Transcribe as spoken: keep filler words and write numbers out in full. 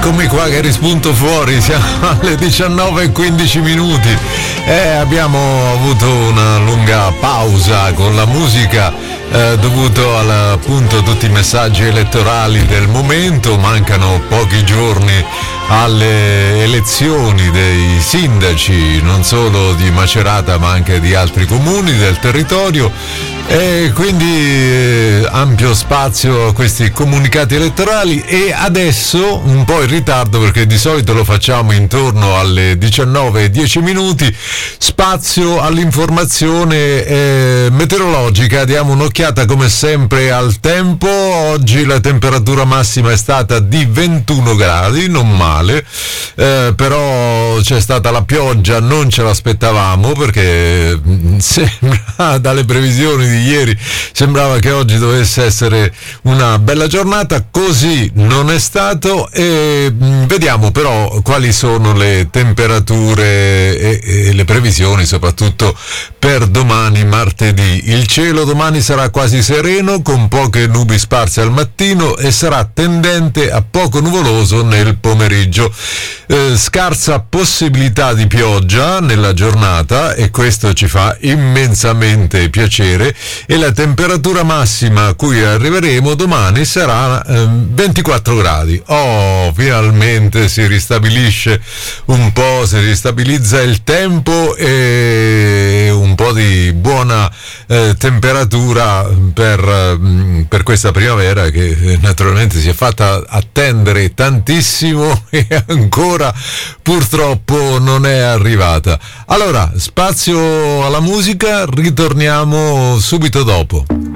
Eccomi qua che rispunto fuori, siamo alle diciannove e quindici minuti e abbiamo avuto una lunga pausa con la musica eh, dovuto al, appunto tutti i messaggi elettorali del momento. Mancano pochi giorni alle elezioni dei sindaci non solo di Macerata ma anche di altri comuni del territorio e quindi eh, ampio spazio a questi comunicati elettorali. E adesso un po' in ritardo perché di solito lo facciamo intorno alle diciannove e dieci minuti, spazio all'informazione eh, meteorologica. Diamo un'occhiata come sempre al tempo. Oggi la temperatura massima è stata di ventuno gradi, non male, eh, però c'è stata la pioggia, non ce l'aspettavamo perché sembra, dalle previsioni di ieri sembrava che oggi dovesse essere una bella giornata, così non è stato. E mh, vediamo però quali sono le temperature e, e le previsioni soprattutto per domani martedì. Il cielo domani sarà quasi sereno con poche nubi sparse al mattino e sarà tendente a poco nuvoloso nel pomeriggio. Eh, scarsa possibilità di pioggia nella giornata e questo ci fa immensamente piacere, e la temperatura massima a cui arriveremo domani sarà eh, ventiquattro gradi. Oh, finalmente si ristabilisce un po', si ristabilizza il tempo e un po' di buona eh, temperatura per, per questa primavera che naturalmente si è fatta attendere tantissimo e ancora purtroppo non è arrivata. Allora, spazio alla musica, ritorniamo subito dopo.